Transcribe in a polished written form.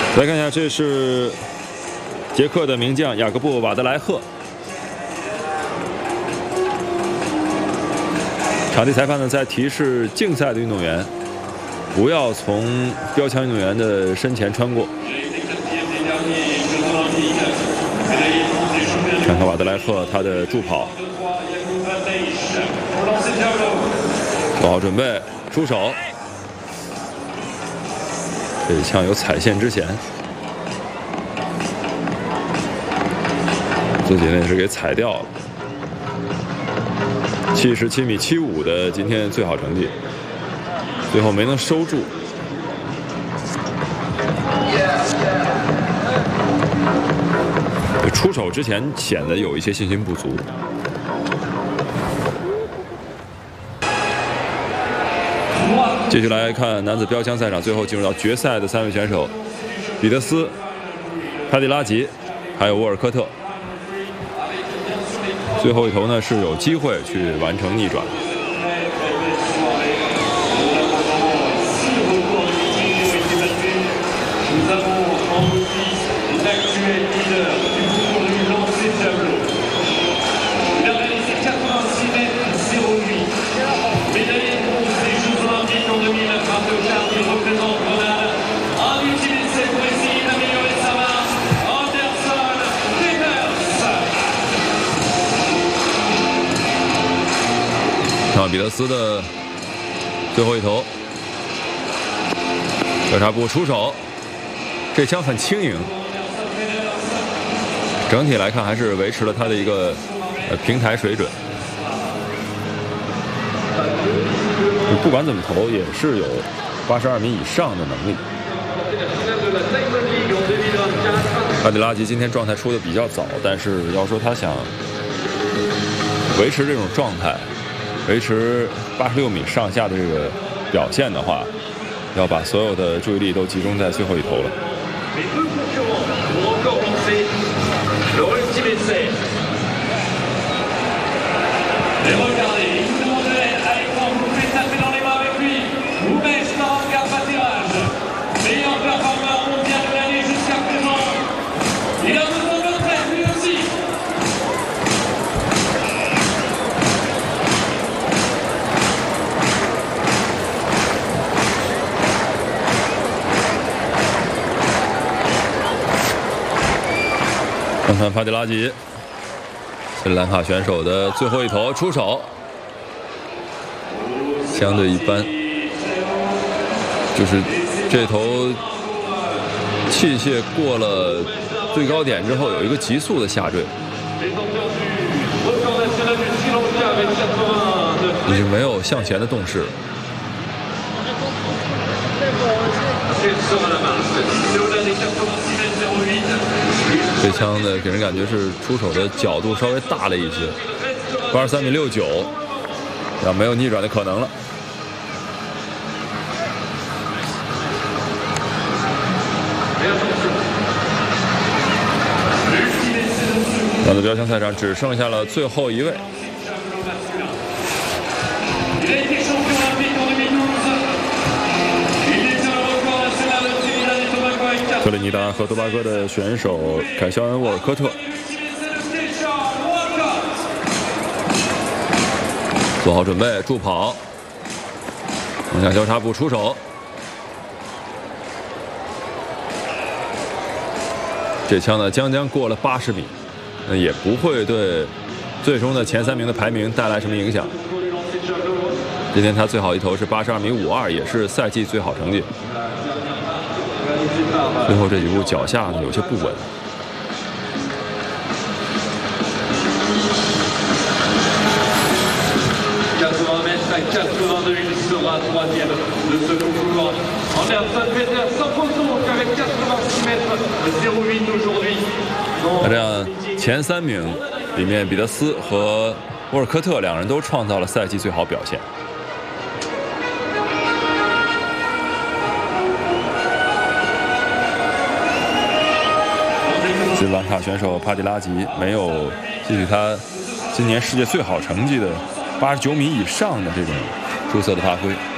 来看一下，这是捷克的名将雅各布·瓦德莱赫。场地裁判呢在提示竞赛的运动员不要从标枪运动员的身前穿过。看看瓦德莱赫他的助跑，做好准备，出手。这一枪有踩线之嫌，自己那是给踩掉了。77.75米的今天最好成绩，最后没能收住。出手之前显得有一些信心不足。继续来看男子标枪赛场，最后进入到决赛的3位选手：彼得斯、帕蒂拉吉，还有沃尔科特。最后一头呢是有机会去完成逆转。彼得斯的最后一头，交叉步出手，这枪很轻盈。整体来看还是维持了他的一个平台水准。不管怎么投，也是有82米以上的能力。阿迪拉吉今天状态出的比较早，但是要说他想维持这种状态，维持86米上下的这个表现的话，要把所有的注意力都集中在最后一头了。看看帕蒂拉吉，斯里兰卡选手的最后一头出手，相对一般，就是这头器械过了最高点之后有一个急速的下坠，已经没有向前的动势了。这枪呢，给人感觉是出手的角度稍微大了一些，83.69米，那没有逆转的可能了。男子标枪赛场只剩下了最后一位。特立尼达和多巴哥的选手凯肖恩·沃尔科特，做好准备，助跑，横向交叉步出手。这枪呢，将过了80米，也不会对最终的前3名的排名带来什么影响。今天他最好一头是82.52米，也是赛季最好成绩。最后这几步脚下呢有些不稳。那这样前3名里面，彼得斯和沃尔科特两人都创造了赛季最好表现。斯里兰卡选手帕蒂拉吉没有继续他今年世界最好成绩的89米以上的这种出色的发挥。